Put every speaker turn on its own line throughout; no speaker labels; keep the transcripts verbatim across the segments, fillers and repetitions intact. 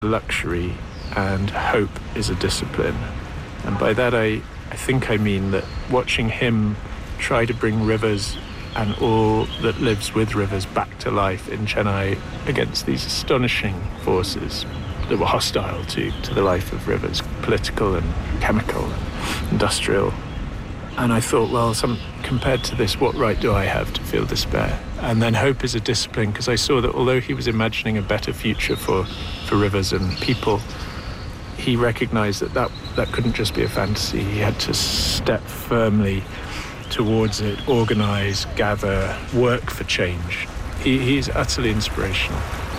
luxury and hope is a discipline. And by that I, I think I mean that watching him try to bring rivers and all that lives with rivers back to life in Chennai against these astonishing forces that were hostile to, to the life of rivers, political and chemical and industrial. And I thought, well, some, compared to this, what right do I have to feel despair? And then hope is a discipline, because I saw that although he was imagining a better future for, for rivers and people, he recognized that, that that couldn't just be a fantasy. He had to step firmly towards it, organize, gather, work for change. He, he's utterly inspirational.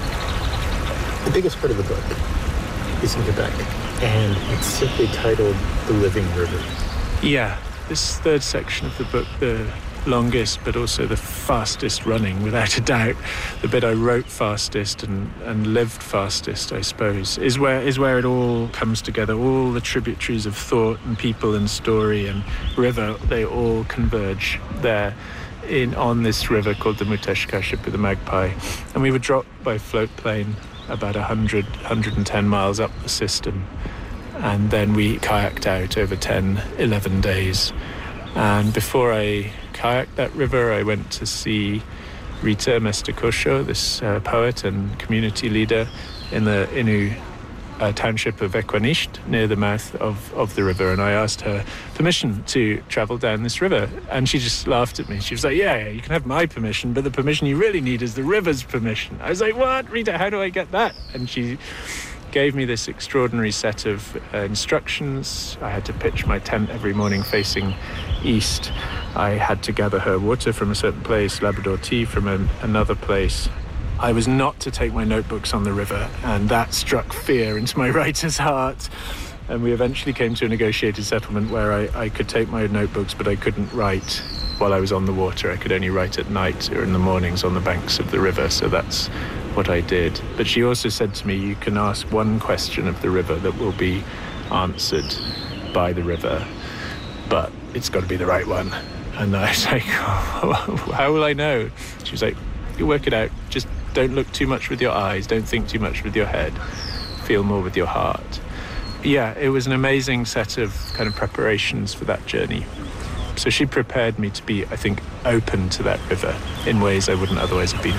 The biggest part of the book is in Quebec, and it's simply titled The Living River.
Yeah. This third section of the book, the longest but also the fastest running, without a doubt, the bit I wrote fastest and, and lived fastest, I suppose, is where is where it all comes together. All the tributaries of thought and people and story and river, they all converge there in on this river called the Muteshkar Shippu, the Magpie. And we were dropped by float plane about one hundred, one hundred ten miles up the system. And then we kayaked out over ten, eleven days. And before I kayaked that river, I went to see Rita Mestakosho, this uh, poet and community leader in the Innu uh, township of Equanisht, near the mouth of, of the river. And I asked her permission to travel down this river. And she just laughed at me. She was like, yeah, yeah, you can have my permission, but the permission you really need is the river's permission. I was like, what, Rita, how do I get that? And she gave me this extraordinary set of uh, instructions. I had to pitch my tent every morning facing east. I had to gather her water from a certain place, Labrador tea from an, another place. I was not to take my notebooks on the river, and that struck fear into my writer's heart. And we eventually came to a negotiated settlement where I, I could take my notebooks, but I couldn't write while I was on the water. I could only write at night or in the mornings on the banks of the river, so that's what I did. But she also said to me, you can ask one question of the river that will be answered by the river, but it's got to be the right one. And I was like, oh, how will I know? She was like, you work it out. Just don't look too much with your eyes. Don't think too much with your head. Feel more with your heart. Yeah, it was an amazing set of kind of preparations for that journey. So she prepared me to be, I think, open to that river in ways I wouldn't otherwise have been.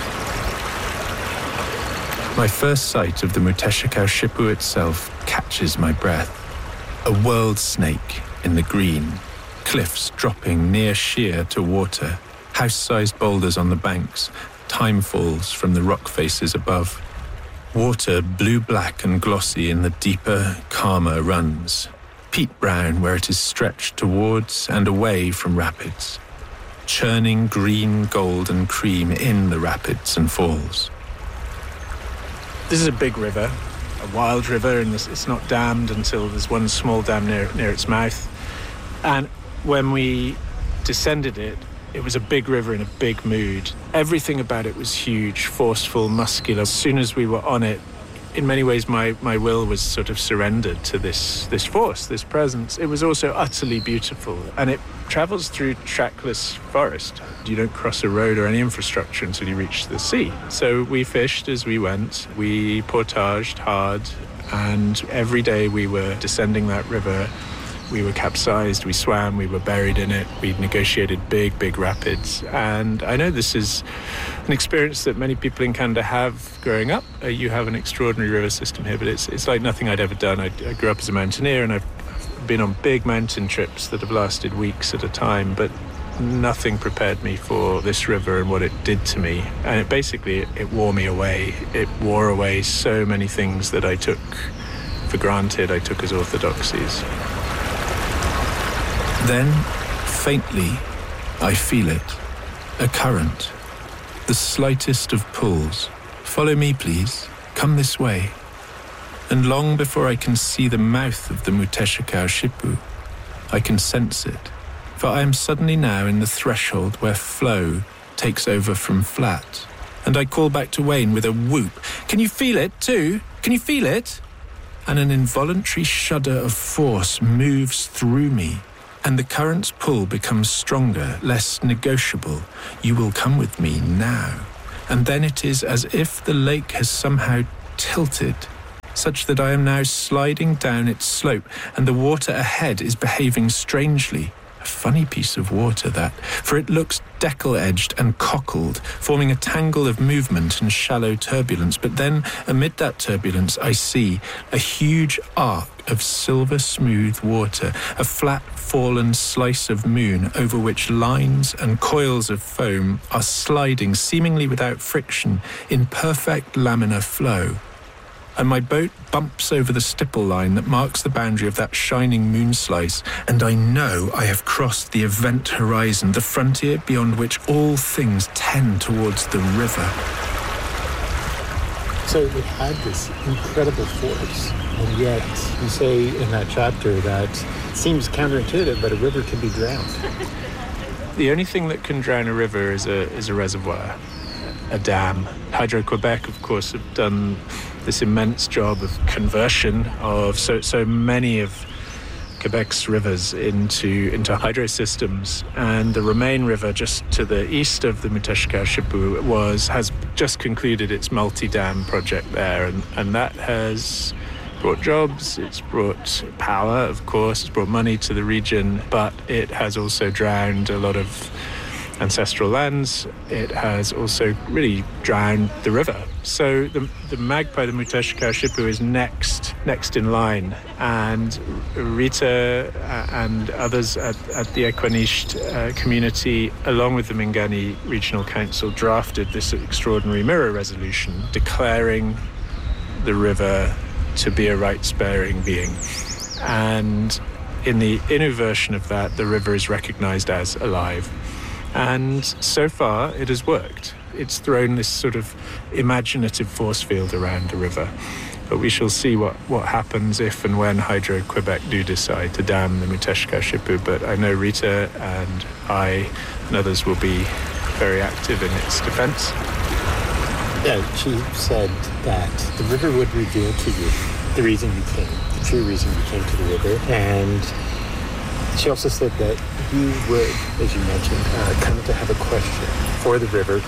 My first sight of the Muteshkar Shippu itself catches my breath. A world snake in the green, cliffs dropping near sheer to water, house-sized boulders on the banks, time falls from the rock faces above. Water blue-black and glossy in the deeper, calmer runs. Peat brown where it is stretched towards and away from rapids. Churning green, gold and cream in the rapids and falls. This is a big river, a wild river, and it's not dammed until there's one small dam near, near its mouth. And when we descended it, it was a big river in a big mood. Everything about it was huge, forceful, muscular. As soon as we were on it, in many ways, my, my will was sort of surrendered to this, this force, this presence. It was also utterly beautiful, and it travels through trackless forest. You don't cross a road or any infrastructure until you reach the sea. So we fished as we went. We portaged hard, and every day we were descending that river. We were capsized, we swam, we were buried in it. We negotiated big, big rapids. And I know this is an experience that many people in Canada have growing up. Uh, you have an extraordinary river system here, but it's it's like nothing I'd ever done. I, I grew up as a mountaineer, and I've been on big mountain trips that have lasted weeks at a time, but nothing prepared me for this river and what it did to me. And it basically, it, it wore me away. It wore away so many things that I took for granted, I took as orthodoxies. Then, faintly, I feel it. A current. The slightest of pulls. Follow me, please. Come this way. And long before I can see the mouth of the Muteshkar Shippu, I can sense it. For I am suddenly now in the threshold where flow takes over from flat. And I call back to Wayne with a whoop. Can you feel it too? Can you feel it? And an involuntary shudder of force moves through me. And the current's pull becomes stronger, less negotiable. You will come with me now. And then it is as if the lake has somehow tilted, such that I am now sliding down its slope, and the water ahead is behaving strangely. A funny piece of water, that, for it looks deckle-edged and cockled, forming a tangle of movement and shallow turbulence. But then, amid that turbulence, I see a huge arc of silver-smooth water, a flat, fallen slice of moon over which lines and coils of foam are sliding, seemingly without friction, in perfect laminar flow. And my boat bumps over the stipple line that marks the boundary of that shining moon slice, and I know I have crossed the event horizon, the frontier beyond which all things tend towards the river.
So it had this incredible force, and yet you say in that chapter that it seems counterintuitive, but a river can be drowned.
The only thing that can drown a river is a is a reservoir, a dam. Hydro-Quebec, of course, have done this immense job of conversion of so so many of Quebec's rivers into into hydro systems, and the Romaine River, just to the east of the Muteshkar-Chipou, was has just concluded its multi-dam project there, and, and that has brought jobs, it's brought power, of course, it's brought money to the region, but it has also drowned a lot of ancestral lands. It has also really drowned the river. So the the Magpie, the Muteshkar-Chipou, is next next in line, and Rita and others at, at the Equanicht uh, community, along with the Mingani Regional Council, drafted this extraordinary mirror resolution declaring the river to be a rights-bearing being. And in the Innu version of that, the river is recognized as alive. And so far, it has worked. It's thrown this sort of imaginative force field around the river. But we shall see what, what happens if and when Hydro-Quebec do decide to dam the Muteshkar-Chipou. But I know Rita and I and others will be very active in its defense.
Yeah, she said that the river would reveal to you the reason you came, the true reason you came to the river. And she also said that you would, as you mentioned, uh, come to have a question for the river.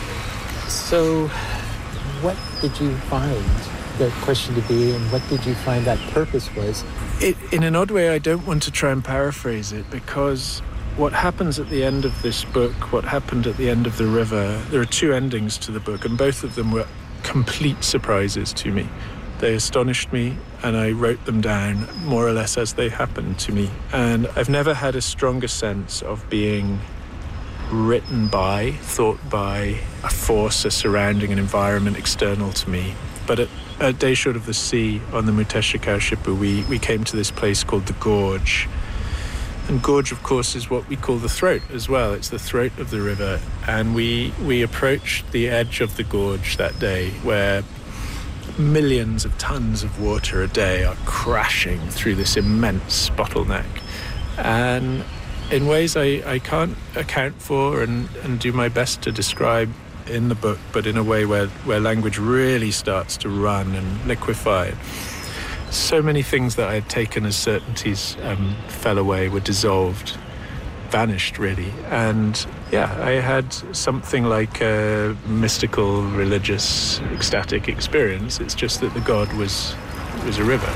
So what did you find that question to be, and what did you find that purpose was?
It, in an odd way, I don't want to try and paraphrase it, because what happens at the end of this book, what happened at the end of the river, there are two endings to the book, and both of them were complete surprises to me. They astonished me, and I wrote them down more or less as they happened to me. And I've never had a stronger sense of being written by, thought by, a force, a surrounding, an environment external to me. But at a day short of the sea on the Muteshkar-Chipou, we, we came to this place called the Gorge. And Gorge, of course, is what we call the throat as well. It's the throat of the river. And we we approached the edge of the gorge that day, where millions of tons of water a day are crashing through this immense bottleneck. And in ways I, I can't account for and, and do my best to describe in the book, but in a way where, where language really starts to run and liquefy. So many things that I had taken as certainties um, fell away, were dissolved, vanished really. And yeah, I had something like a mystical, religious, ecstatic experience. It's just that the god was was a river.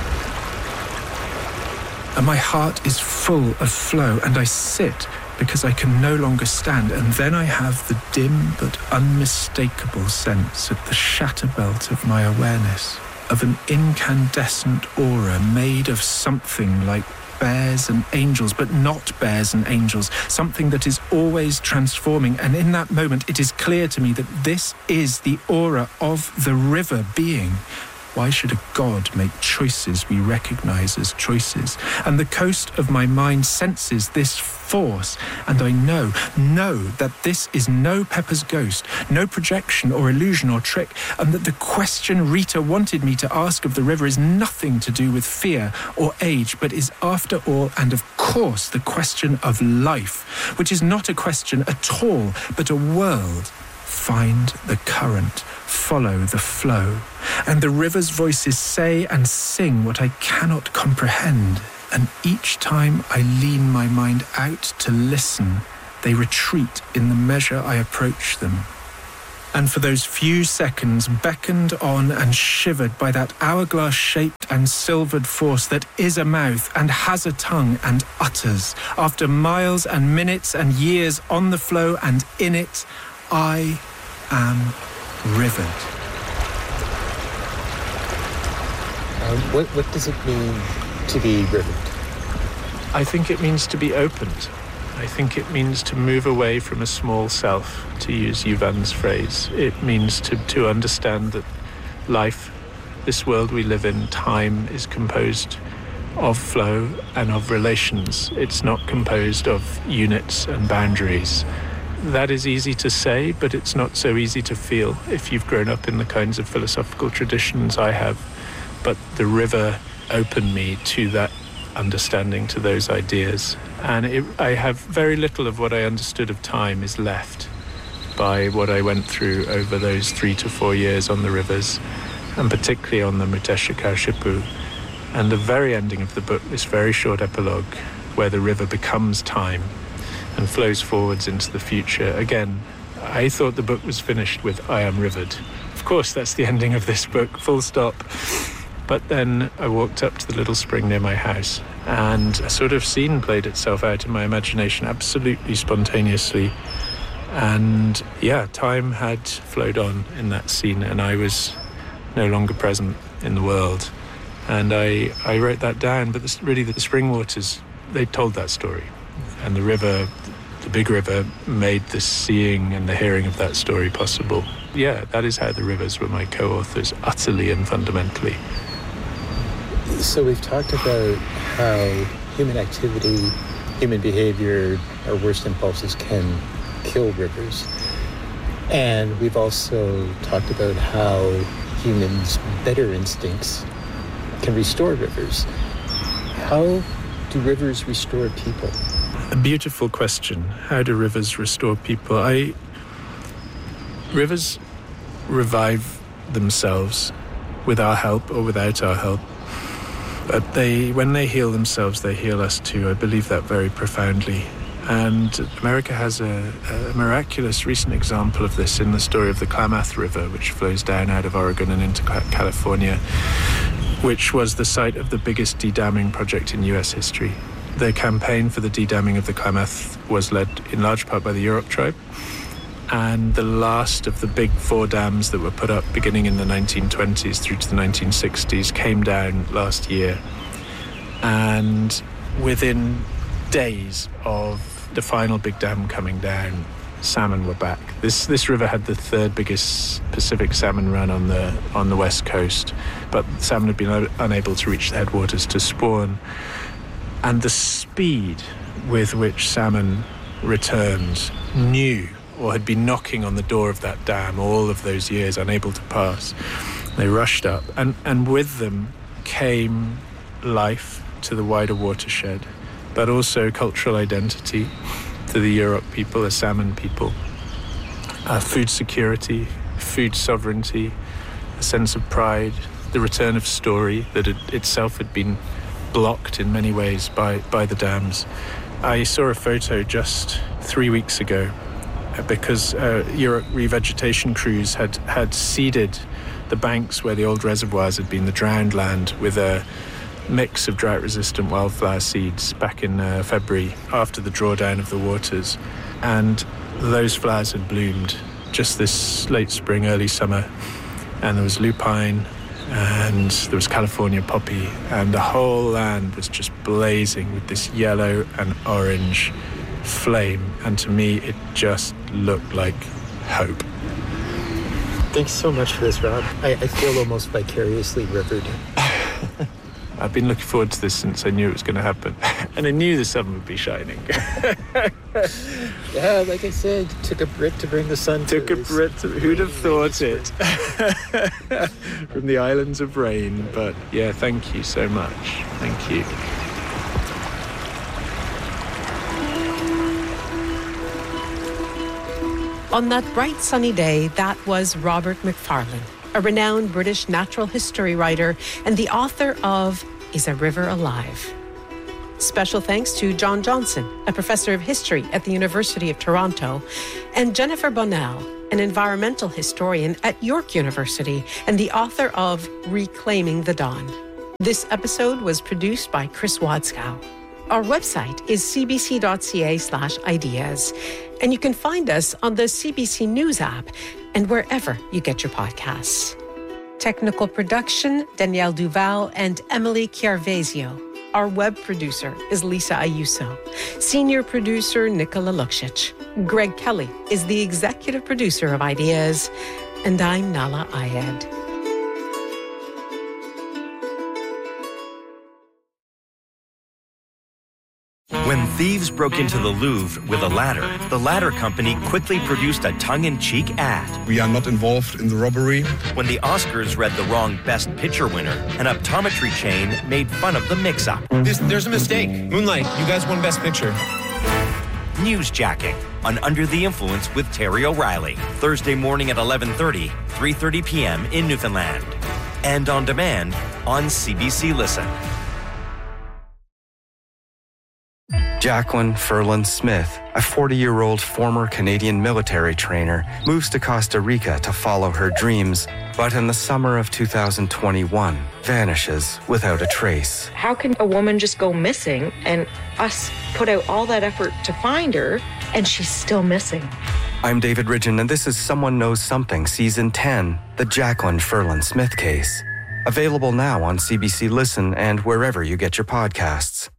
And my heart is full of flow, and I sit because I can no longer stand. And then I have the dim but unmistakable sense at the shatter belt of my awareness of an incandescent aura made of something like bears and angels, but not bears and angels, something that is always transforming. And in that moment, it is clear to me that this is the aura of the river being. Why should a god make choices we recognize as choices? And the coast of my mind senses this force, and I know, know that this is no Pepper's ghost, no projection or illusion or trick, and that the question Rita wanted me to ask of the river is nothing to do with fear or age, but is after all, and of course, the question of life, which is not a question at all, but a world. Find the current, follow the flow, and the river's voices say and sing what I cannot comprehend. And each time I lean my mind out to listen, they retreat in the measure I approach them. and for those few seconds beckoned on and shivered by that hourglass-shaped and silvered force that is a mouth and has a tongue and utters. After miles and minutes and years on the flow and in it, I am rivered.
Um, what, what does it mean to be rivered?
I think it means to be opened. I think it means to move away from a small self, to use Yuvan's phrase. It means to, to understand that life, this world we live in, time, is composed of flow and of relations. It's not composed of units and boundaries. That is easy to say, but it's not so easy to feel if you've grown up in the kinds of philosophical traditions I have. But the river opened me to that understanding, to those ideas. And it, I have very little of what I understood of time is left by what I went through over those three to four years on the rivers, and particularly on the Mutesha Kaushippu. And the very ending of the book, this very short epilogue, where the river becomes time and flows forwards into the future. Again, I thought the book was finished with I am rivered. Of course, that's the ending of this book, full stop. But then I walked up to the little spring near my house, and a sort of scene played itself out in my imagination absolutely spontaneously. And yeah, time had flowed on in that scene, and I was no longer present in the world. And I, I wrote that down, but this, really the spring waters, they told that story. And the river, the big river, made the seeing and the hearing of that story possible. Yeah, that is how the rivers were my co-authors, utterly and fundamentally.
So we've talked about how human activity, human behavior, our worst impulses can kill rivers. And we've also talked about how humans' better instincts can restore rivers. How do rivers restore people?
A beautiful question. How do rivers restore people? I Rivers revive themselves with our help or without our help. But they, when they heal themselves, they heal us too. I believe that very profoundly. And America has a, a miraculous recent example of this in the story of the Klamath River, which flows down out of Oregon and into California, which was the site of the biggest de-damming project in U S history. The campaign for the de-damming of the Klamath was led in large part by the Yurok tribe. And the last of the big four dams that were put up beginning in the nineteen twenties through to the nineteen sixties came down last year. And within days of the final big dam coming down, salmon were back. This this river had the third biggest Pacific salmon run on the on the west coast, but salmon had been unable to reach the headwaters to spawn. And the speed with which salmon returned, knew or had been knocking on the door of that dam all of those years, unable to pass. They rushed up, and, and with them came life to the wider watershed, but also cultural identity to the Yurok people, the salmon people, uh, food security, food sovereignty, a sense of pride, the return of story that it itself had been blocked in many ways by, by the dams. I saw a photo just three weeks ago because uh, Yurok revegetation crews had, had seeded the banks where the old reservoirs had been, the drowned land, with a mix of drought-resistant wildflower seeds back in uh, February after the drawdown of the waters. And those flowers had bloomed just this late spring, early summer. And there was lupine, and there was California poppy, and the whole land was just blazing with this yellow and orange flame. And to me, it just looked like hope.
Thanks so much for this, Rob. I, I feel almost vicariously rivered.
I've been looking forward to this since I knew it was going to happen. And I knew the sun would be shining.
Yeah, like I said, it took a Brit to bring the sun to
Took a Brit to... Who'd have thought it? From the islands of rain. But yeah, thank you so much. Thank you.
On that bright sunny day, that was Robert Macfarlane, a renowned British natural history writer and the author of Is a River Alive? Special thanks to John Johnson, a professor of history at the University of Toronto, and Jennifer Bonnell, an environmental historian at York University and the author of Reclaiming the Dawn. This episode was produced by Chris Wadskow. Our website is cbc.ca slash ideas, and you can find us on the C B C News app and wherever you get your podcasts. Technical production, Danielle Duval and Emily Chiarvesio. Our web producer is Lisa Ayuso. Senior producer, Nicola Luksic. Greg Kelly is the executive producer of Ideas. And I'm Nala Ayed.
When thieves broke into the Louvre with a ladder, the ladder company quickly produced a tongue-in-cheek ad.
We are not involved in the robbery.
When the Oscars read the wrong Best Picture winner, an optometry chain made fun of the mix-up.
This, there's a mistake. Moonlight, you guys won Best Picture.
Newsjacking on Under the Influence with Terry O'Reilly. Thursday morning at eleven thirty, three thirty p.m. in Newfoundland. And on demand on C B C Listen.
Jacqueline Furlan Smith, a forty-year-old former Canadian military trainer, moves to Costa Rica to follow her dreams, but in the summer of two thousand twenty-one, vanishes without a trace.
How can a woman just go missing and us put out all that effort to find her and she's still missing?
I'm David Ridgen, and this is Someone Knows Something, Season ten, the Jacqueline Furlan Smith case. Available now on C B C Listen and wherever you get your podcasts.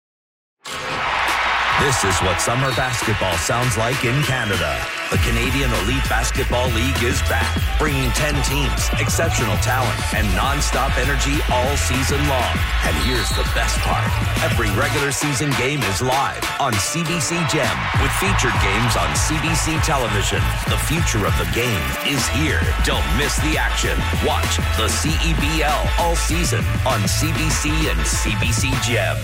This is what summer basketball sounds like in Canada. The Canadian Elite Basketball League is back, bringing ten teams, exceptional talent, and non-stop energy all season long. And here's the best part. Every regular season game is live on C B C Gem, with featured games on C B C television. The future of the game is here. Don't miss the action. Watch the C E B L all season on C B C and C B C Gem.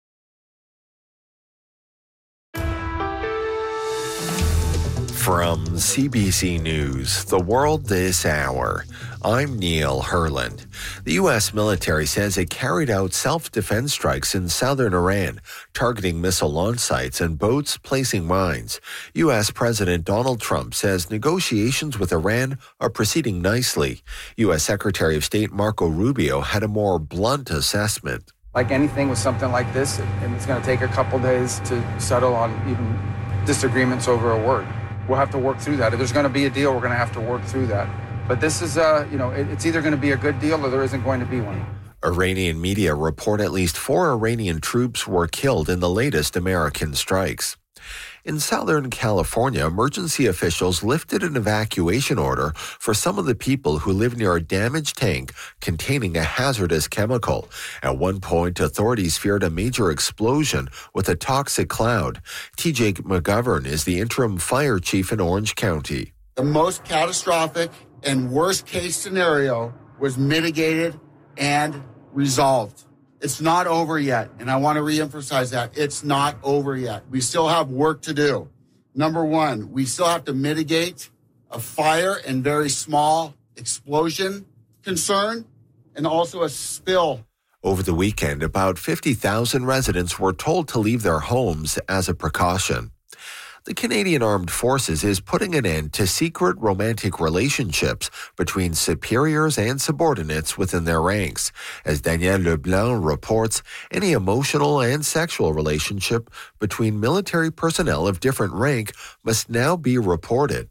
From C B C News, The World This Hour, I'm Neil Herland. The U S military says it carried out self-defense strikes in southern Iran, targeting missile launch sites and boats placing mines. U S President Donald Trump says negotiations with Iran are proceeding nicely. U S Secretary of State Marco Rubio had a more blunt assessment.
Like anything with something like this, and it's going to take a couple days to settle on even disagreements over a word. We'll have to work through that. If there's going to be a deal, we're going to have to work through that. But this is, uh, you know, it, it's either going to be a good deal or there isn't going to be one.
Iranian media report at least four Iranian troops were killed in the latest American strikes. In Southern California, emergency officials lifted an evacuation order for some of the people who live near a damaged tank containing a hazardous chemical. At one point, authorities feared a major explosion with a toxic cloud. T J McGovern is the interim fire chief in Orange County.
The most catastrophic and worst case scenario was mitigated and resolved. It's not over yet, and I want to reemphasize that. It's not over yet. We still have work to do. Number one, we still have to mitigate a fire and very small explosion concern, and also a spill.
Over the weekend, about fifty thousand residents were told to leave their homes as a precaution. The Canadian Armed Forces is putting an end to secret romantic relationships between superiors and subordinates within their ranks. As Danielle Leblanc reports, any emotional and sexual relationship between military personnel of different rank must now be reported.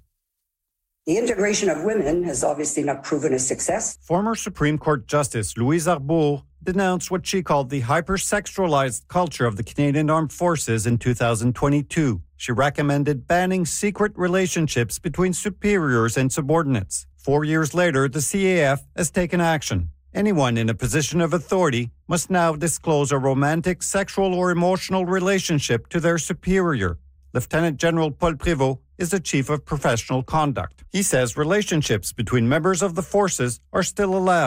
The integration of women has obviously not proven a success.
Former Supreme Court Justice Louise Arbour denounced what she called the hypersexualized culture of the Canadian Armed Forces in two thousand twenty-two. She recommended banning secret relationships between superiors and subordinates. Four years later, the C A F has taken action. Anyone in a position of authority must now disclose a romantic, sexual, or emotional relationship to their superior. Lieutenant General Paul Prévost is the Chief of Professional Conduct. He says relationships between members of the forces are still allowed,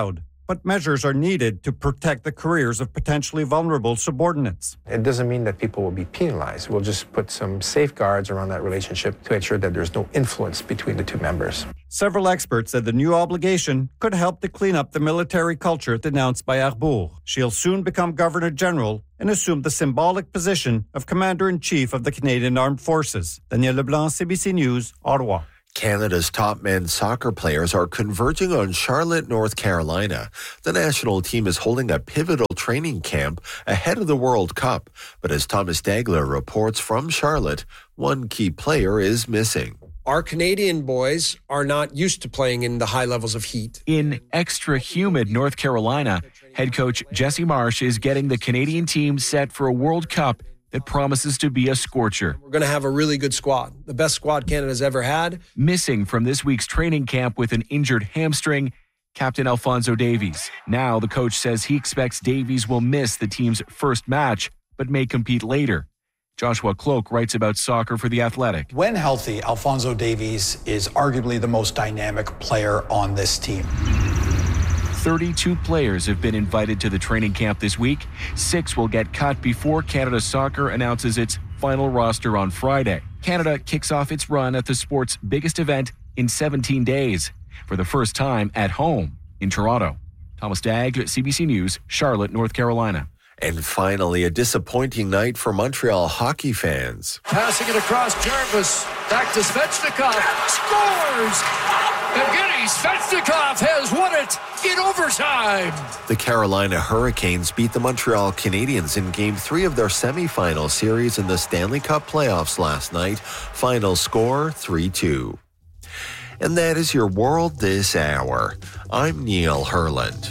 but measures are needed to protect the careers of potentially vulnerable subordinates.
It doesn't mean that people will be penalized. We'll just put some safeguards around that relationship to ensure that there's no influence between the two members.
Several experts said the new obligation could help to clean up the military culture denounced by Arbour. She'll soon become Governor General and assume the symbolic position of Commander-in-Chief of the Canadian Armed Forces. Daniel Leblanc, C B C News, Ottawa.
Canada's top men's soccer players are converging on Charlotte, North Carolina. The national team is holding a pivotal training camp ahead of the World Cup. But as Thomas Dagler reports from Charlotte, one key player is missing.
Our Canadian boys are not used to playing in the high levels of heat.
In extra humid North Carolina, head coach Jesse Marsh is getting the Canadian team set for a World Cup that promises to be a scorcher.
We're going to have a really good squad, the best squad Canada's ever had.
Missing from this week's training camp with an injured hamstring, Captain Alphonso Davies. Now the coach says he expects Davies will miss the team's first match, but may compete later. Joshua Cloak writes about soccer for The Athletic.
When healthy, Alphonso Davies is arguably the most dynamic player on this team.
thirty-two players have been invited to the training camp this week. Six will get cut before Canada Soccer announces its final roster on Friday. Canada kicks off its run at the sport's biggest event in seventeen days, for the first time at home in Toronto. Thomas Dagg, C B C News, Charlotte, North Carolina.
And finally, a disappointing night for Montreal hockey fans.
Passing it across Jarvis, back to Svechnikov, scores! Evgeny Svechnikov has won it in overtime.
The Carolina Hurricanes beat the Montreal Canadiens in Game three of their semifinal series in the Stanley Cup playoffs last night. Final score, three two. And that is your World This Hour. I'm Neil Herland.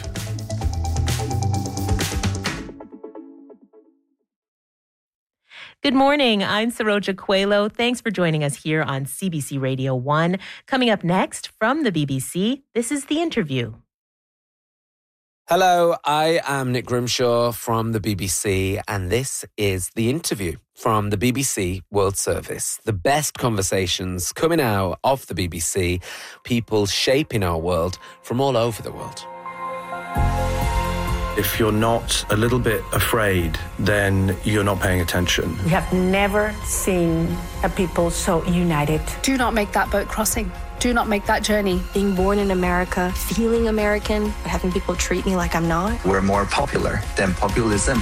Good morning. I'm Saroja Coelho. Thanks for joining us here on C B C Radio one. Coming up next from the B B C, this is The Interview.
Hello, I am Nick Grimshaw from the B B C, and this is The Interview from the B B C World Service. The best conversations coming out of the B B C, people shaping our world from all over the world.
If you're not a little bit afraid, then you're not paying attention.
We have never seen a people so united.
Do not make that boat crossing. Do not make that journey.
Being born in America, feeling American, having people treat me like I'm not.
We're more popular than populism.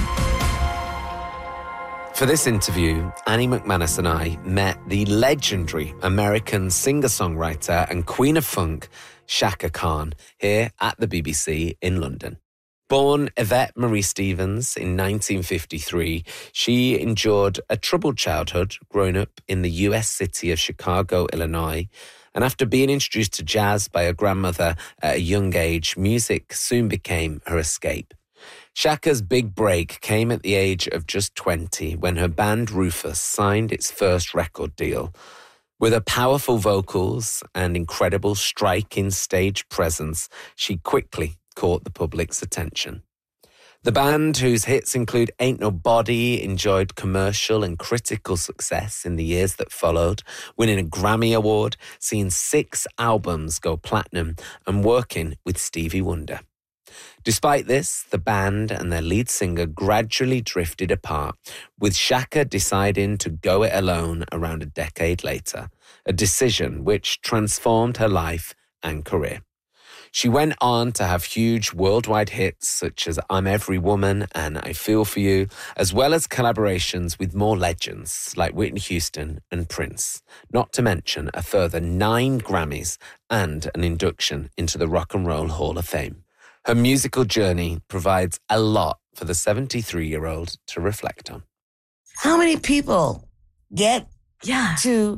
For this interview, Annie McManus and I met the legendary American singer-songwriter and queen of funk, Chaka Khan, here at the B B C in London. Born Yvette Marie Stevens in nineteen fifty-three, she endured a troubled childhood growing up in the U S city of Chicago, Illinois. And after being introduced to jazz by her grandmother at a young age, music soon became her escape. Chaka's big break came at the age of just twenty when her band Rufus signed its first record deal. With her powerful vocals and incredible striking stage presence, she quickly caught the public's attention. The band, whose hits include Ain't Nobody, enjoyed commercial and critical success in the years that followed, winning a Grammy Award, seeing six albums go platinum, and working with Stevie Wonder. Despite this, the band and their lead singer gradually drifted apart, with Chaka deciding to go it alone around a decade later, a decision which transformed her life and career. She went on to have huge worldwide hits such as I'm Every Woman and I Feel For You, as well as collaborations with more legends like Whitney Houston and Prince, not to mention a further nine Grammys and an induction into the Rock and Roll Hall of Fame. Her musical journey provides a lot for the seventy-three-year-old to reflect on.
How many people get
yeah.
to,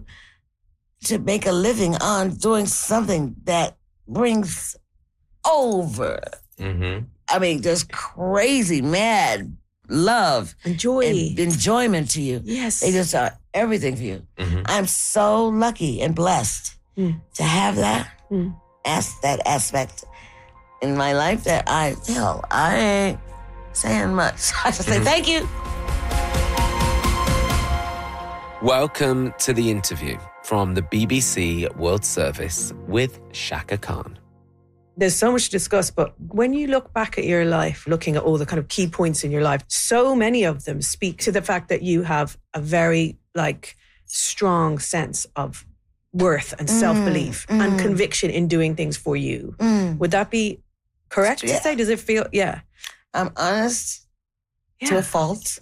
to make a living on doing something that brings over.
Mm-hmm.
I mean, just crazy, mad love.
Joy.
And enjoyment to you.
Yes.
They just are everything for you.
Mm-hmm.
I'm so lucky and blessed
mm.
to have that,
mm.
as, that aspect in my life that I, hell, I ain't saying much. I just say thank you.
Welcome to The Interview from the B B C World Service with Chaka Khan.
there's so much to discuss, but when you look back at your life, looking at all the kind of key points in your life, so many of them speak to the fact that you have a very like strong sense of worth and
Mm,
self-belief
mm.
and conviction in doing things for you.
Mm.
Would that be correct
Yeah.
to say? Does it feel, yeah.
I'm honest to
Yeah.
a fault,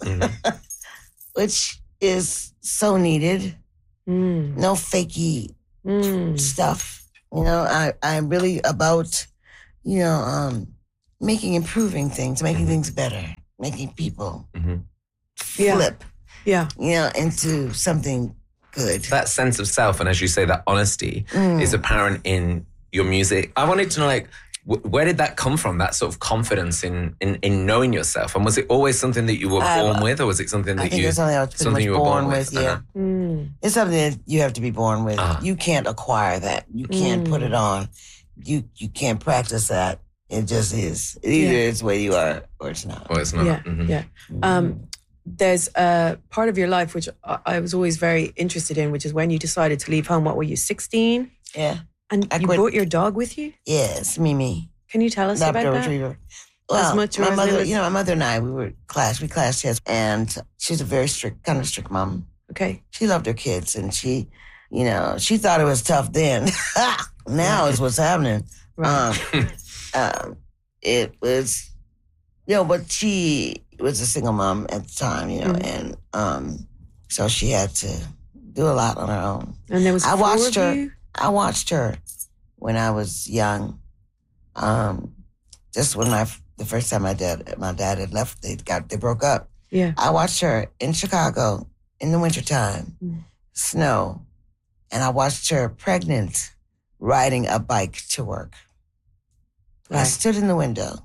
which is so needed.
Mm.
No fakey
Mm.
stuff. You know, I, I'm really about, you know, um, making, improving things, making things better, making people
Yeah.
flip,
Yeah.
you know, into something good.
That sense of self, and as you say, that honesty
Mm.
is apparent in your music. I wanted to know, like, wh- where did that come from, that sort of confidence in, in, in knowing yourself? And was it always something that you were
Uh,
born with, or was it something that
I think
you...
it's something I was pretty
something
much
you were
born,
born
with,
with,
yeah.
uh-huh.
Mm.
It's something that you have to be born with.
Uh-huh.
You can't acquire that. You can't put it on. You you can't practice that. It just is. Either
Yeah.
it's where you are or it's not.
Or it's not.
Yeah,
Mhm.
yeah. Um, there's a part of your life which I, I was always very interested in, which is when you decided to leave home. What were you, sixteen?
Yeah.
And
I
you
quit-
brought your dog with you?
Yes, Mimi.
Can you tell us
Labrador
about that?
Retriever.
As
Well,
much or
my
as
mother,
little as-
you know, my mother and I, we were class, we class chess, and she's a very strict, kind of strict mom.
Okay.
She loved her kids, and she, you know, she thought it was tough then. Now is what's happening.
Right.
Um, um, it was, you know, but she was a single mom at the time, you know,
Mhm.
and um, so she had to do a lot on her own.
And there was
I
four
watched
of
her.
you?
I watched her when I was young. Um, just when my the first time my dad my dad had left, they got they broke up.
Yeah.
I watched her in Chicago in the wintertime,
Mm.
snow, and I watched her pregnant riding a bike to work. I
Right.
stood in the window.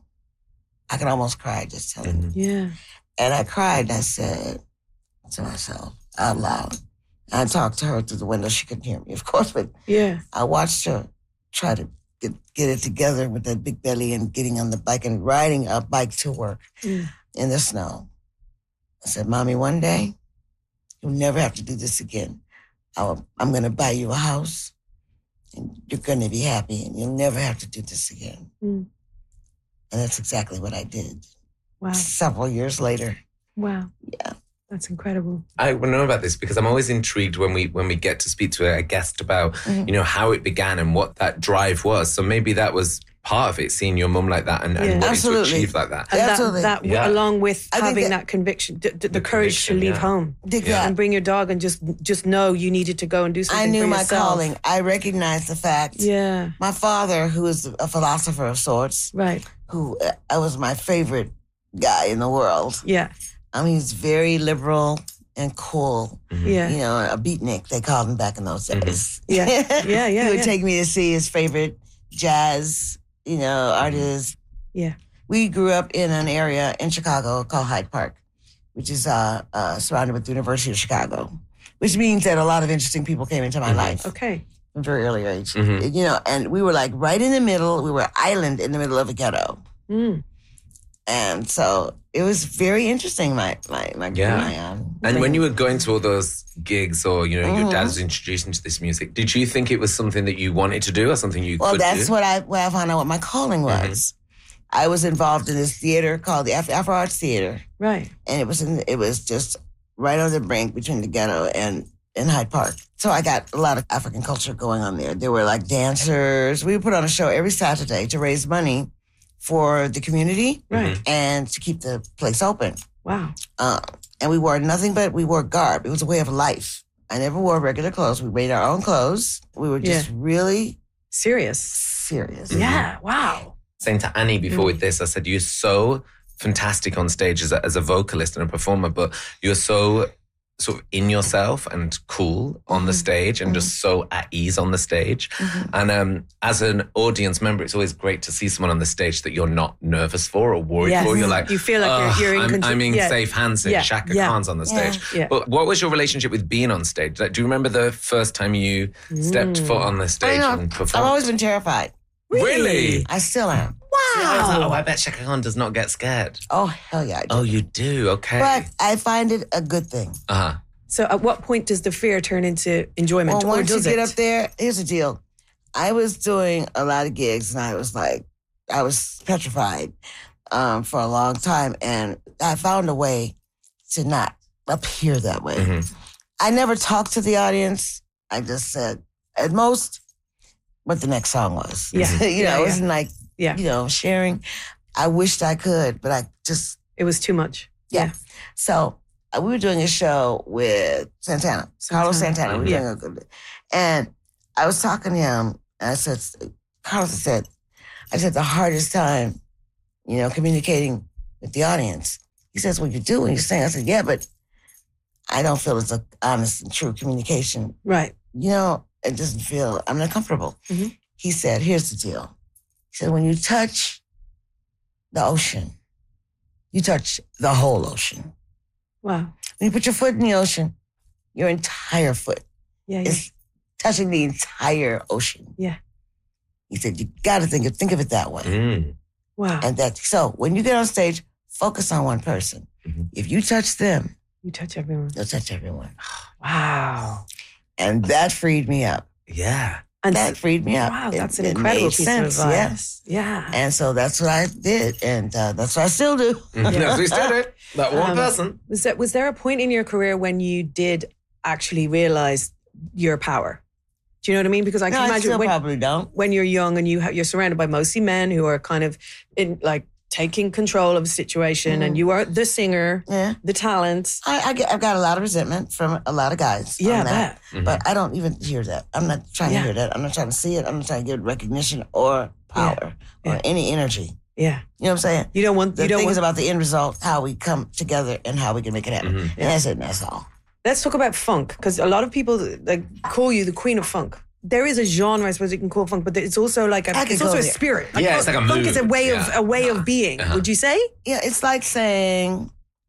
I could almost cry just telling you.
Yeah.
And I cried and I said to myself out loud. I talked to her through the window. She couldn't hear me, of course, but
Yeah.
I watched her try to get, get it together with that big belly and getting on the bike and riding a bike to work
Mm.
in the snow. I said, Mommy, one day you'll never have to do this again. I'll, I'm going to buy you a house and you're going to be happy and you'll never have to do this again.
Mm.
And that's exactly what I did.
Wow.
Several years later.
Wow.
Yeah.
That's incredible.
I want to know about this because I'm always intrigued when we when we get to speak to a guest about,
Mhm.
you know, how it began and what that drive was. So maybe that was part of it, seeing your mum like that and,
Yeah.
and wanting
Absolutely.
to achieve like that.
And that,
Absolutely.
that
Yeah.
along with
I think
having that,
that-
conviction, the, the, the
The
courage to
conviction,
leave
yeah.
home
Did
Yeah.
that.
and bring your dog and just just know you needed to go and do something
I knew
for
my
yourself.
calling. I recognized the fact.
Yeah.
My father, who is a philosopher of sorts,
Right.
who uh, I was my favorite guy in the world.
Yeah.
I mean, he's very liberal and cool.
Yeah.
You know, a beatnik, they called him back in those days.
Yeah. Yeah, yeah,
He would
yeah.
take me to see his favorite jazz, you know, artists.
Yeah.
We grew up in an area in Chicago called Hyde Park, which is uh, uh, surrounded with the University of Chicago, which means that a lot of interesting people came into my life
Okay.
from a very early age.
Mhm.
You know, and we were like right in the middle. We were an island in the middle of a ghetto.
Mm.
And so it was very interesting, my, my, my,
Yeah.
my um,
And when you were going to all those gigs or, you know, your
Mhm.
dad was introducing to this music, did you think it was something that you wanted to do or something you
Well,
could
that's
do?
what I, what I found out what my calling was. I was involved in this theater called the Af- Afro Arts Theater.
Right.
And it was in, it was just right on the brink between the ghetto and, and Hyde Park. So I got a lot of African culture going on there. There were like dancers. We would put on a show every Saturday to raise money for the community
Right.
and to keep the place open.
Wow.
Uh, and we wore nothing but, we wore garb. It was a way of life. I never wore regular clothes. We made our own clothes. We were just
Yeah.
really
Serious.
serious.
Yeah. Wow.
Saying to Annie before
Mm.
with this, I said, you're so fantastic on stage as a, as a vocalist and a performer, but you're so sort of in yourself and cool on the
Mhm.
stage and just so at ease on the stage.
Mhm.
And um, as an audience member, it's always great to see someone on the stage that you're not nervous for or worried
Yes.
for. You're like,
You feel like you're-
"Ugh,
you're in
I'm,
control."
I'm in
Yeah.
safe hands since
Yeah.
Shaka
Yeah.
Khan's on the
Yeah.
stage.
Yeah.
But what was your relationship with being on stage? Like, do you remember the first time you stepped
Mm.
foot on the
I
stage
know.
and performed?
I've always been terrified.
Really?
I still am.
I was like, oh, I bet Shaka Khan does not get scared.
Oh, hell yeah, I do.
Oh, you do? Okay.
But I find it a good thing.
uh-huh.
So at what point does the fear turn into enjoement?
Well,
or
once you
does
get
it?
up there, here's the deal. I was doing a lot of gigs, and I was like, I was petrified um, for a long time, and I found a way to not appear that way.
Mm-hmm.
I never talked to the audience. I just said, at most, what the next song was.
Yeah.
you
Yeah,
know,
yeah.
it wasn't like,
Yeah.
you know, sharing. I wished I could, but I just...
It was too much.
Yeah.
Yeah.
So uh, we were doing a show with Santana, Carlos Santana. We were
Yeah.
doing a good... And I was talking to him, and I said, Carlos said, I said, the hardest time, you know, communicating with the audience. He says, well, you do when you sing. I said, yeah, but I don't feel it's a honest and true communication.
Right.
You know, it doesn't feel, I'm not comfortable.
Mm-hmm.
He said, here's the deal. He said, when you touch the ocean, you touch the whole ocean.
Wow.
When you put your foot in the ocean, your entire foot
Yeah, yeah.
is touching the entire ocean.
Yeah.
He said, you got to think of, think of it that way.
Mm.
Wow.
And that, so when you get on stage, focus on one person.
Mm-hmm.
If you touch them,
You touch everyone.
you'll touch everyone.
Wow.
And that freed me up.
Yeah.
And that freed me up.
Wow,
It-
that's an
it
incredible
made
piece
sense,
of
yeah.
advice. Yeah.
And so that's what I did. And uh, that's what I still do.
Yes, we still do. That one
Um,
person.
Was there, was there a point in your career when you did actually realize your power? Do you know what I mean? Because I
No,
can
I
imagine
still
when,
probably don't.
when you're young and you ha- you're surrounded by mostly men who are kind of in like taking control of the situation, and you are the singer,
Yeah.
the talent.
I, I get, I've got a lot of resentment from a lot of guys.
Yeah,
on that.
I bet.
But I don't even hear that. I'm not trying
Yeah.
to hear that. I'm not trying to see it. I'm not trying to get recognition or power or any energy.
Yeah.
You know what I'm saying?
You don't want.
The
You don't
thing
want.
is about the end result, how we come together and how we can make it happen. And that's it. And that's all.
Let's talk about funk, because a lot of people like call you the queen of funk. There is a genre, I suppose you can call funk, but it's also like a,
I could
it's also
go
a
there.
spirit.
Yeah, it's like a
funk is a
mood.
way of
Yeah.
a way of being.
Uh-huh.
Would you say?
Yeah, it's like saying,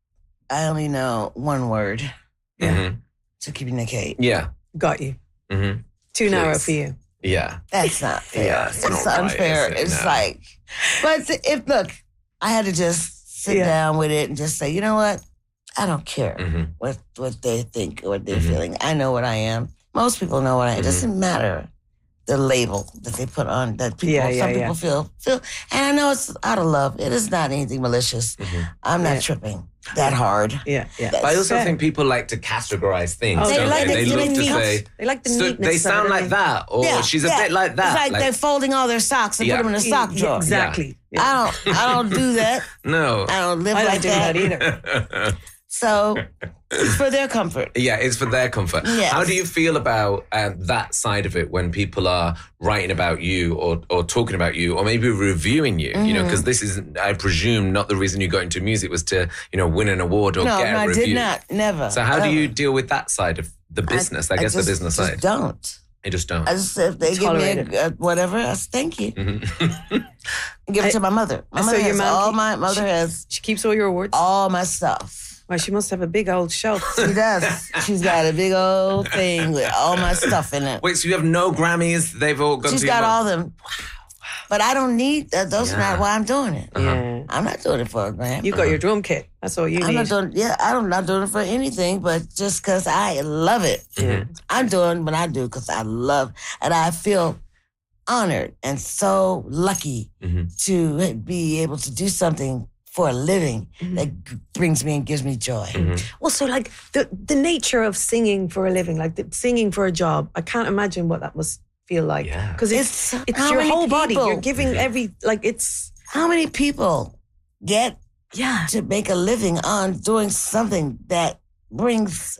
I only know one word
Mm-hmm.
to communicate.
Yeah.
Got you.
Mm-hmm.
Too narrow
Please.
for you.
Yeah.
That's not fair.
Yeah, it's
it's
not right,
unfair.
is it?
It's
No.
like, but if, look, I had to just sit
Yeah.
down with it and just say, you know what? I don't care
Mm-hmm.
what, what they think or what they're
Mhm.
feeling. I know what I am. Most people know what I am. It
Mhm.
doesn't matter the label that they put on that people,
Yeah, yeah,
some
yeah.
people feel, feel. And I know it's out of love. It is not anything malicious.
Mhm.
I'm not
Yeah.
tripping that hard.
Yeah, yeah.
That's
But I also
fair.
think people like to categorize things.
Oh,
They
don't
like
they?
it-
They
they
love to
neat.
say,
They like the
so
neatness.
they
of
sound
it, I
like
think.
that, or
Yeah,
she's a
yeah.
bit like that.
It's like, they're folding all their socks and
Yeah.
put them in a sock
Yeah,
drawer.
exactly. Yeah.
I don't. I don't do that.
no.
I don't live
I don't
like
do that either.
So it's for their comfort.
Yeah, it's for their comfort.
Yes.
How do you feel about um, that side of it when people are writing about you or, or talking about you or maybe reviewing you? You know, because this is, I presume, not the reason you got into music was to, you know, win an award or
No,
get
no,
a
I
review.
did not. Never.
So how do
Ever.
you deal with that side of the business? I, guess
just,
the business
just
side.
don't.
I just don't.
I just if they
Tolerate
give me a, a whatever, I say thank you.
Mhm.
Give it
I-
to my mother. My
so
mother
your
has
mom
all
keep-
my mother
she-
has
She keeps all your awards.
all my stuff.
Well, she must have a big old shelf.
She does. She's got a big old thing with all my stuff in it.
Wait, so you have no Grammys? They've all gone
She's
to your
got
mom?
all them. But I don't need that. Those are
Yeah.
not why I'm doing it.
Yeah.
I'm not doing it for a Grammy.
You got your drum kit. That's all you
I'm
need.
not doing. Yeah, I'm not doing it for anything, but just because I love it.
Yeah.
I'm doing what I do because I love, and I feel honored and so lucky
Mhm.
to be able to do something for a living that g- brings me and gives me joy.
Mhm.
Well, so like the the nature of singing for a living, like the, singing for a job, I can't imagine what that must feel like.
Yeah.
Because it's
It's
it's
how
your
many
whole body.
people-
You're giving every like it's
How many people get
yeah.
to make a living on doing something that brings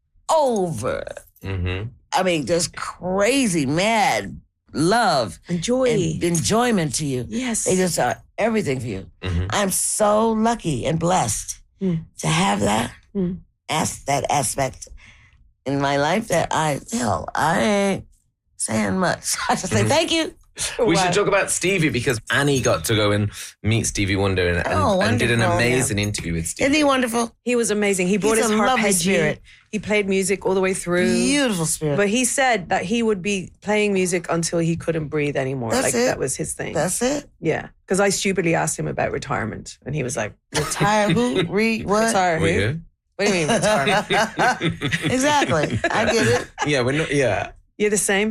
over?
Mhm.
I mean, just crazy, mad love
And joy.
and enjoyment to you.
Yes.
They just are everything for you.
Mhm.
I'm so lucky and blessed
Mm.
to have that
Mm.
as that aspect in my life that I hell I ain't saying much. I just say
Mhm.
thank you.
We
Wow.
should talk about Stevie because Annie got to go and meet Stevie Wonder and, and,
Oh,
and did an
wonderful,
amazing interview with Stevie.
Isn't he wonderful?
He was amazing. He brought
He's
his
a lovely
arpeggio.
spirit.
He played music all the way through.
Beautiful spirit.
But he said that he would be playing music until he couldn't breathe anymore.
That's
like
it.
that was his thing.
That's it.
yeah. Because I stupidly asked him about retirement, and he was like,
Retire who? Re what?
"Retire
We
who?
good?
What do you mean retire?"
Exactly. I get it.
Yeah, we're not. Yeah.
You're the same.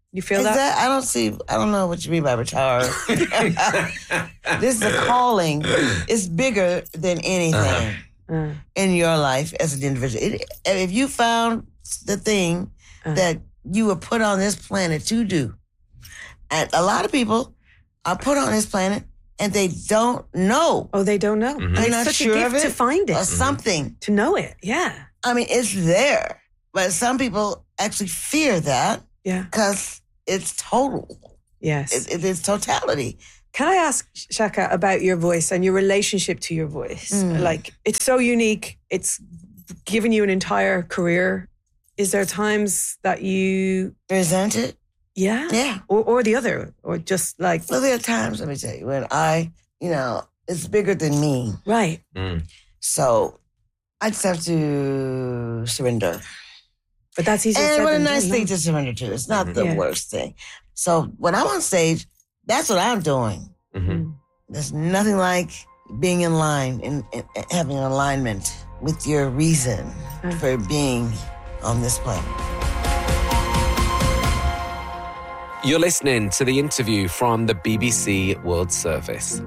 You feel
Is
that?
that? I don't see, I don't know what you mean by retired. This is a calling. It's bigger than anything
uh,
in your life as an individual. It, if you found the thing
uh,
that you were put on this planet to do, and a lot of people are put on this planet and they don't know.
Oh, they don't know.
Mm-hmm. They're
It's
not
such
sure
a gift
of it
to find it.
or something.
To know it, yeah.
I mean, it's there. But some people actually fear that.
Yeah.
Because it's total.
Yes.
It, it, it's totality.
Can I ask, Shaka, about your voice and your relationship to your voice?
Mm.
Like, it's so unique. It's given you an entire career. Is there times that you...
resent it?
Yeah?
Yeah.
Or, or the other? Or just like...
Well, there are times, let me tell you, when I, you know, it's bigger than me.
Right.
Mm.
So I just have to surrender.
But that's easier
And
said
what a
than
nice
done,
thing
no?
to surrender to. It's not the
Yeah.
worst thing. So when I'm on stage, that's what I'm doing.
Mm-hmm.
There's nothing like being in line and, and having an alignment with your reason
Uh.
for being on this planet.
You're listening to the interview from the B B C World Service.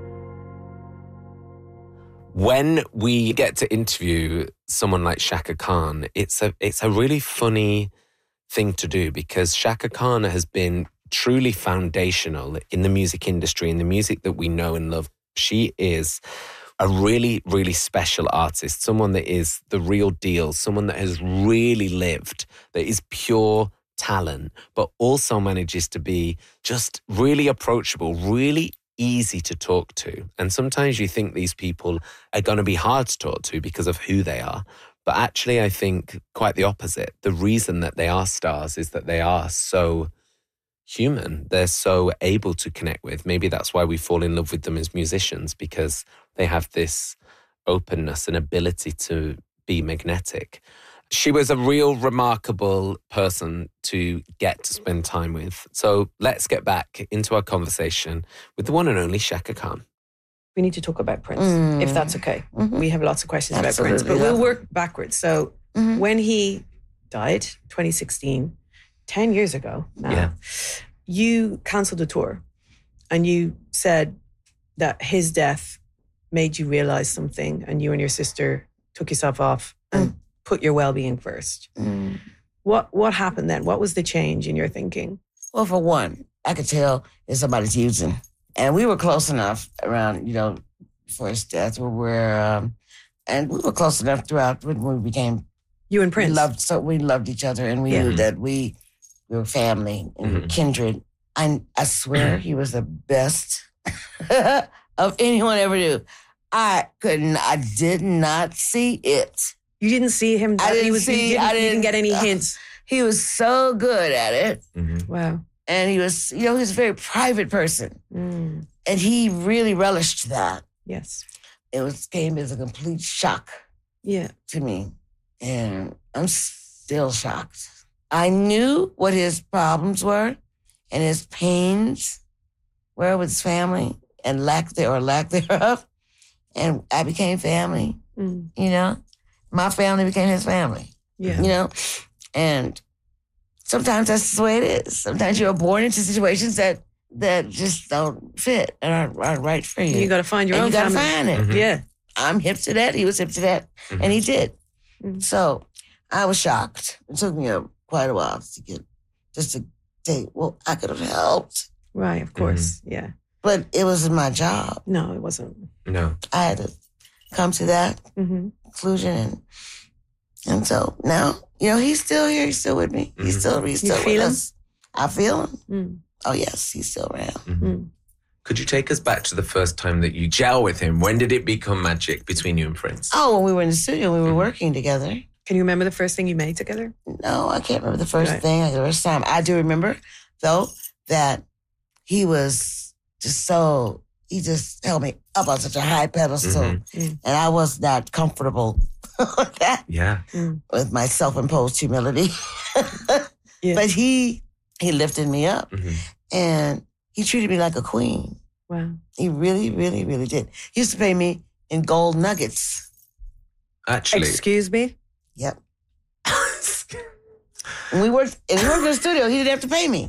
When we get to interview someone like Shaka Khan, it's a it's a really funny thing to do because Shaka Khan has been truly foundational in the music industry, in the music that we know and love. She is a really, really special artist, someone that is the real deal, someone that has really lived, that is pure talent, but also manages to be just really approachable, really easy to talk to. And sometimes you think these people are going to be hard to talk to because of who they are. But actually, I think quite the opposite. The reason that they are stars is that they are so human. They're so able to connect with. Maybe that's why we fall in love with them as musicians, because they have this openness and ability to be magnetic. She was a real remarkable person to get to spend time with. So let's get back into our conversation with the one and only Shaka Khan.
We need to talk about Prince,
Mm.
if that's okay.
Mhm.
We have lots of questions
Absolutely,
about Prince, but
yeah.
we'll work backwards. So
Mhm.
when he died, twenty sixteen, ten years ago now,
Yeah.
you cancelled a tour and you said that his death made you realize something and you and your sister took yourself off and put your well-being first.
Mm.
What what happened then? What was the change in your thinking?
Well, for one, I could tell if somebody's using. And we were close enough around, you know, before his death, where we're, um, and we were close enough throughout when we became.
You and Prince?
We loved, so we loved each other and we
Yeah.
knew that we, we were family and
Mhm.
kindred. I, I swear he was the best of anyone ever knew. I couldn't, I did not see it.
You didn't see him?
I didn't
he was,
see,
you didn't,
I
you
didn't
didn't get any
uh,
hints?
He was so good at it.
Mm-hmm.
Wow.
And he was, you know, he was a very private person.
Mm.
And he really relished that.
Yes.
It was came as a complete shock
Yeah.
to me. And I'm still shocked. I knew what his problems were and his pains were with his family and lack there or lack thereof. And I became family,
Mm.
you know. My family became his family.
Yeah.
You know? And sometimes that's the way it is. Sometimes you're born into situations that that just don't fit and aren't, aren't right for you.
You got to find your
and
own
you gotta
family.
find it.
Mhm.
Yeah.
I'm hip to that. He was hip to that.
Mhm.
And he did.
Mhm.
So I was shocked. It took me a, quite a while to get, just to think, well, I could have helped.
Right, of course. Yeah.
But it wasn't my job.
No, it wasn't.
No.
I had to come to that
Mm-hmm.
conclusion. And, and so now, you know, he's still here. He's still with me. He's
Mhm.
still, he's
You
still
feel
with
him?
us. I feel him.
Mm.
Oh, yes, he's still around.
Mhm. Could you take us back to the first time that you gel with him? When did it become magic between you and Prince?
Oh, when we were in the studio, we were
Mhm.
working together.
Can you remember the first thing you made together?
No, I can't remember the first
Right.
thing, the first time. I do remember, though, that he was just so, he just held me up on such a high pedestal.
Mhm.
Mm.
And I was not comfortable with that,
Yeah.
with my self-imposed humility.
Yeah.
But he, he lifted me up
Mhm.
and he treated me like a queen.
Wow.
He really, really, really did. He used to pay me in gold nuggets.
Actually.
Excuse me?
Yep. When we worked, and we worked in the studio, he didn't have to pay me.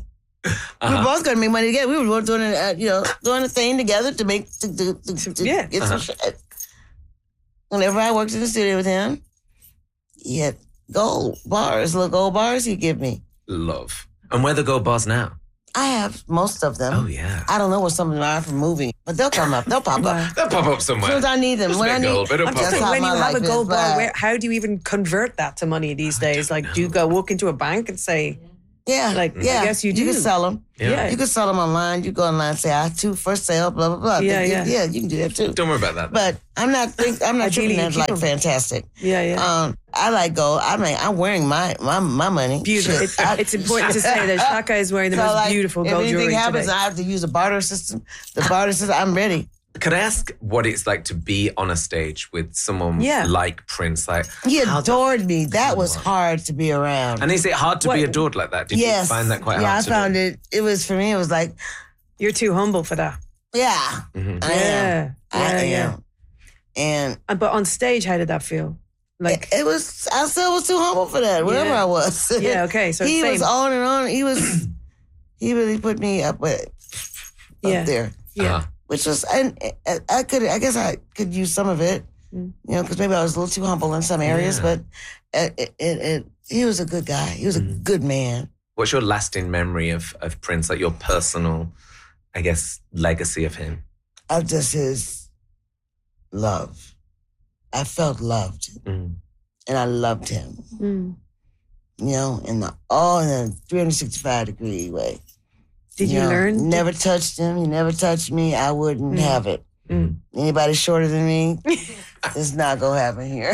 Uh-huh. We were both going to make money together. We were both doing, uh, you know, doing a thing together to make to, to, to, to
yeah.
get
uh-huh.
some shit. Whenever I worked in the studio with him, he had gold bars, little gold bars he'd give me.
Love. And where are the gold bars now?
I have most of them.
Oh, yeah.
I don't know what some of them are from moving, but they'll come up. They'll pop up.
They'll pop up somewhere.
As soon as I need them.
Just
when I need,
gold, but it'll
I'm
pop
just
up.
saying, when you have a gold bar,
but-
where, how do you even convert that to money these days? Like, do you go walk into a bank and say,
Yeah,
like,
yeah.
I guess you do.
You can sell them.
Yeah.
Yeah.
You can sell them online. You go online and say, I have two for sale, blah, blah, blah.
Yeah,
You-
yeah.
Yeah, you can do that too.
Don't worry about that.
But I'm not think I'm not
Ideally,
treating
you
that
keep
like
'em.
fantastic.
Yeah, yeah.
Um, I like gold. I mean, I'm wearing my my, my money.
Beautiful.
Shit.
It,
I-
it's important to say that Shaka is wearing the
So,
most
like,
beautiful
if
gold
anything
jewelry
happens,
today.
I have to use a barter system. The barter system, I'm ready.
Could I ask what it's like to be on a stage with someone
Yeah.
like Prince? Like,
He
how the-
adored me. That was hard to be around.
And is it hard to
What-
be adored like that? Did
yes.
you find that quite
yeah,
hard
I
to
found
do?
it. It was, for me, it was like,
You're too humble for that.
yeah,
Mhm.
I
yeah.
am. I
yeah,
am.
yeah.
And
Uh, But on stage, how did that feel? Like,
it, it was, I still was too humble for that, wherever
Yeah.
I was.
Yeah, okay, so
he
same.
was on and on. He was, he really put me up with, up
Yeah.
there.
Yeah.
Uh-huh.
Which was, and I, I could, I guess I could use some of it,
Mm.
you know, because maybe I was a little too humble in some areas,
Yeah.
but it, it, it, it, he was a good guy. He was a
Mm.
good man.
What's your lasting memory of, of Prince? Like your personal, I guess, legacy of him?
Of just his love. I felt loved,
Mm.
and I loved him,
Mm.
you know, in the, all in a three hundred sixty-five degree way.
Did you
know,
learn?
Never touched him. He never touched me. I wouldn't
Mm.
have it.
Mm.
Anybody shorter than me, it's not gonna happen here.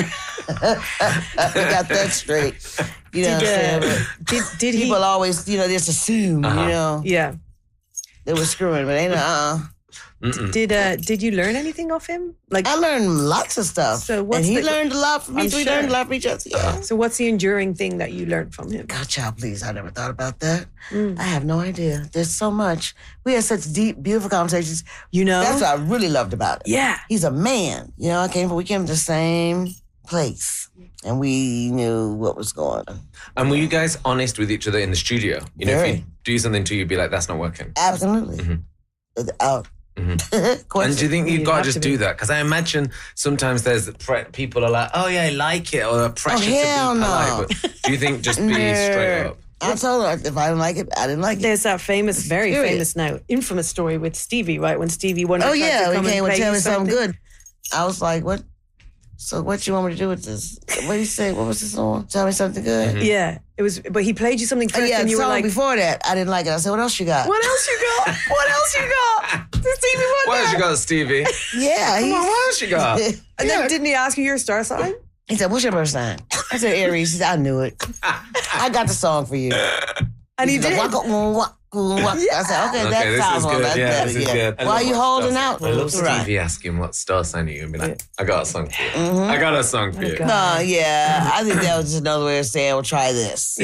We got that straight. You know
Did,
what I'm
uh,
saying?
did, did he?
People always, you know, just assume,
Uh-huh.
you know,
Yeah.
they were screwing, but ain't uh.
Mm-mm.
Did uh? Did you learn anything off him? Like,
I learned lots of stuff.
So what's
and he
the-
learned a lot from me.
I'm
So we
sure.
learned a lot from each other. Yeah.
so what's the enduring thing that you learned from him?
God, child, please. I never thought about that.
Mm.
I have no idea. There's so much. We had such deep, beautiful conversations.
You know,
That's what I really loved about it.
Yeah.
He's a man. You know, I came from, we came from the same place, and we knew what was going on.
And were you guys honest with each other in the studio? You know, if
Very.
you do something to you, be like, that's not working.
Absolutely.
Mhm.
Without
Mhm.
question.
And do you think you've
You
got to
have
just
to be.
do that? Because I imagine sometimes there's pre- people are like, oh yeah, I like it, or pressure to be
hell no.
polite. But do you think just be
Nah.
straight up?
I told her if I didn't like it, I didn't like it.
There's that famous, very
Period.
famous now, infamous story with Stevie, right? When Stevie Wonder
Oh
tried
yeah,
to
we
come
came
and
and
play
tell
you
me something good. I was like, what? So what you want me to do with this? What do you say? What was the song? Tell me something good.
Mm-hmm.
Yeah, it was. But he played you something
Oh,
first,
yeah,
and
the
you were
song
like,
before that, I didn't like it. I said, what else you got?
"What else you got? What else you got?" Stevie Wonder.
What else you got, Stevie?
Yeah,
Come
he's,
on, what else you got?
And then didn't he ask you your star sign?
he said, what's your birth sign? I said, Aries. He said, I knew it. I got the song for you.
And he
He's like,
did.
"Waka, mm, waka, mm, waka." I said, okay,
Okay,
that
this
sounds
is
well,
good.
that's
Yeah,
better.
this is
Yeah.
good. I
Why
love
are you
what
holding
star
out?
sign- I love Stevie
Right.
asking what star sign are you and be like, I got a song for you.
Mhm.
I got a song for you.
God.
No, yeah. I think that was just another way of saying, well, try this.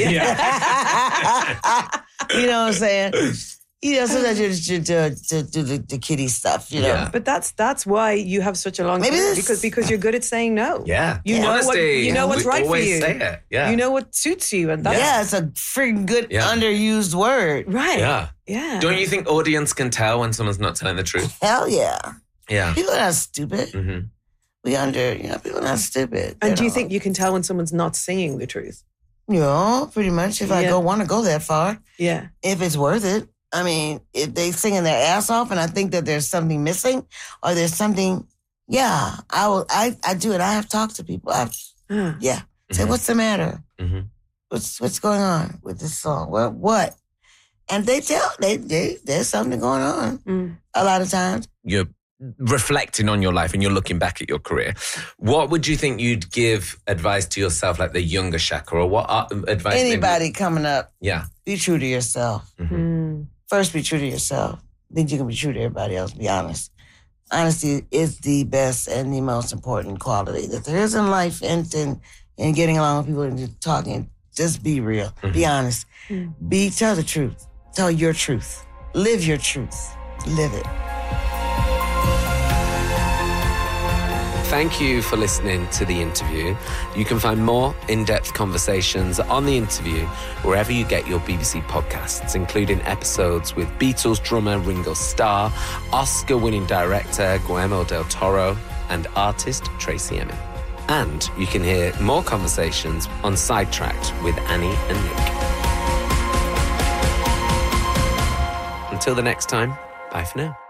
You know what I'm saying? You know, sometimes you just you do, do, do the, the kiddie stuff, you know.
Yeah.
But that's that's why you have such a long
Maybe
career
this-
because because you're good at saying no.
Yeah.
You know what
Honesty.
you know what's
We
right for
always
you.
say it. Yeah.
You know what suits you, and that's
Yeah, it's a freaking good
Yeah.
underused word.
right.
Yeah.
Yeah.
Don't you think audience can tell when someone's not telling the truth?
Hell yeah.
Yeah.
People are not stupid.
hmm
We under, you know, people are not stupid.
And do you
know.
think you can tell when someone's not saying the truth?
Yeah, pretty much. If I
Yeah.
go want to go that far,
Yeah.
if it's worth it. I mean, if they singing their ass off, and I think that there's something missing, or there's something, yeah, I will. I, I do it. I have talked to people. I've,
Huh.
yeah, say
Mhm.
what's the matter?
hmm
What's what's going on with this song? What what? And they tell they they there's something going on.
Mm.
A lot of times,
You're reflecting on your life and you're looking back at your career. What would you think you'd give advice to yourself, like the younger Shaka, or what uh, advice? maybe-
anybody coming up,
Yeah.
be true to yourself.
Mm.
First, be true to yourself. Then you can be true to everybody else. Be honest. Honesty is the best and the most important quality that there is in life, and and, and getting along with people and just talking. Just be real. Be honest.
Mm.
Be tell the truth. Tell your truth. Live your truth. Live it.
thank you for listening to the interview. You can find more in-depth conversations on the interview wherever you get your B B C podcasts, including episodes with Beatles drummer Ringo Starr, Oscar-winning director Guillermo del Toro, and artist Tracy Emin. And you can hear more conversations on Sidetracked with Annie and Nick. Until the next time, bye for now.